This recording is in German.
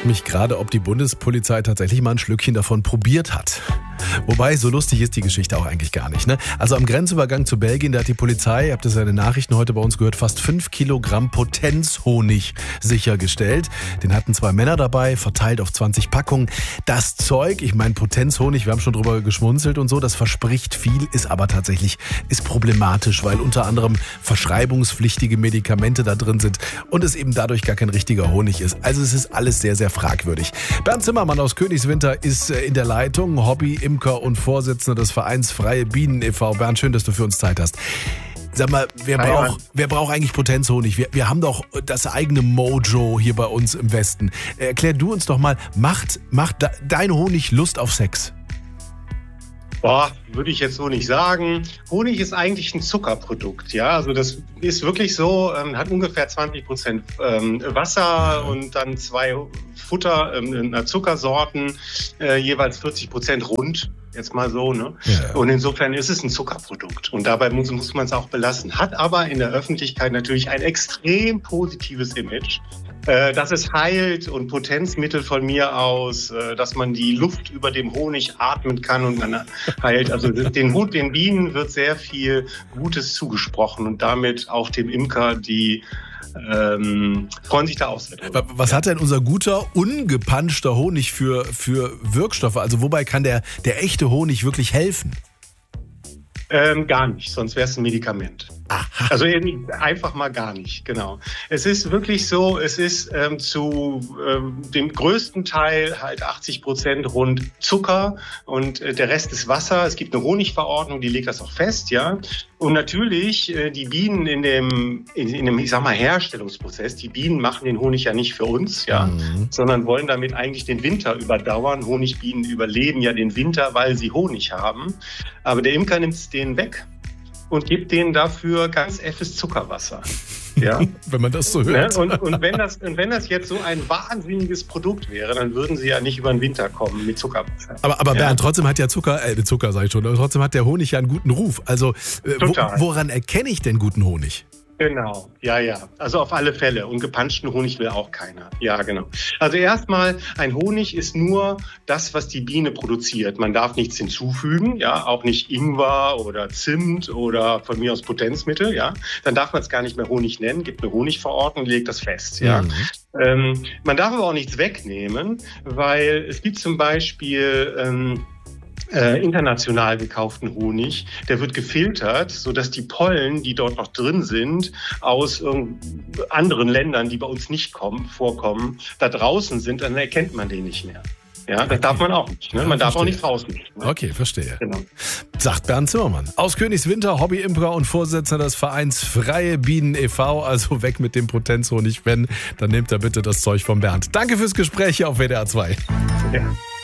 frage mich gerade, ob die Bundespolizei tatsächlich mal ein Schlückchen davon probiert hat. Wobei, so lustig ist die Geschichte auch eigentlich gar nicht. Ne? Also am Grenzübergang zu Belgien, da hat die Polizei, ihr habt das ja in den Nachrichten heute bei uns gehört, fast 5 Kilogramm Potenzhonig sichergestellt. Den hatten 2 Männer dabei, verteilt auf 20 Packungen. Das Zeug, ich meine Potenzhonig, wir haben schon drüber geschmunzelt und so, das verspricht viel, ist aber tatsächlich problematisch, weil unter anderem verschreibungspflichtige Medikamente da drin sind und es eben dadurch gar kein richtiger Honig ist. Also es ist alles sehr, sehr fragwürdig. Bernd Zimmermann aus Königswinter ist in der Leitung, Hobby-Imker und Vorsitzender des Vereins Freie Bienen e.V. Bernd, schön, dass du für uns Zeit hast. Sag mal, wer braucht eigentlich Potenzhonig? Wir haben doch das eigene Mojo hier bei uns im Westen. Erklär du uns doch mal, macht dein Honig Lust auf Sex? Boah, würde ich jetzt so nicht sagen. Honig ist eigentlich ein Zuckerprodukt, ja. Also das ist wirklich so, hat ungefähr 20% Wasser und dann 2 Zuckersorten, jeweils 40% rund. Jetzt mal so, ne? Ja. Und insofern ist es ein Zuckerprodukt. Und dabei muss man es auch belassen. Hat aber in der Öffentlichkeit natürlich ein extrem positives Image, dass es heilt und Potenzmittel von mir aus, dass man die Luft über dem Honig atmen kann und man heilt. Also den Bienen wird sehr viel Gutes zugesprochen und damit auch dem Imker, die freuen sich da auch sehr drüber. Was hat denn unser guter, ungepanschter Honig für Wirkstoffe? Also wobei kann der echte Honig wirklich helfen? Gar nicht, sonst wäre es ein Medikament. Aha. Also einfach mal gar nicht, genau. Es ist wirklich so, es ist zu dem größten Teil halt 80% rund Zucker und der Rest ist Wasser. Es gibt eine Honigverordnung, die legt das auch fest, ja. Und natürlich die Bienen in dem, ich sag mal, Herstellungsprozess, die Bienen machen den Honig ja nicht für uns, ja, sondern wollen damit eigentlich den Winter überdauern. Honigbienen überleben ja den Winter, weil sie Honig haben. Aber der Imker nimmt den weg und gibt denen dafür ganz effes Zuckerwasser. Ja. Wenn man das so hört. Und wenn das jetzt so ein wahnsinniges Produkt wäre, dann würden sie ja nicht über den Winter kommen mit Zuckerwasser. Aber Bernd, trotzdem hat ja Zucker sag ich schon, aber trotzdem hat der Honig ja einen guten Ruf. Also woran erkenne ich denn guten Honig? Genau, ja. Also auf alle Fälle. Und gepanschten Honig will auch keiner. Ja, genau. Also erstmal, ein Honig ist nur das, was die Biene produziert. Man darf nichts hinzufügen, ja, auch nicht Ingwer oder Zimt oder von mir aus Potenzmittel, ja. Dann darf man es gar nicht mehr Honig nennen, gibt eine Honigverordnung, legt das fest, ja. Man darf aber auch nichts wegnehmen, weil es gibt zum Beispiel international gekauften Honig, der wird gefiltert, sodass die Pollen, die dort noch drin sind, aus anderen Ländern, die bei uns nicht vorkommen, da draußen sind, dann erkennt man den nicht mehr. Ja, das darf man auch nicht. Ne? Man darf auch nicht draußen. Ne? Okay, verstehe. Genau. Sagt Bernd Zimmermann. Aus Königswinter, Hobby-Imker und Vorsitzender des Vereins Freie Bienen e.V. Also weg mit dem Potenzhonig. Wenn, dann nehmt da bitte das Zeug von Bernd. Danke fürs Gespräch hier auf WDR 2. Ja.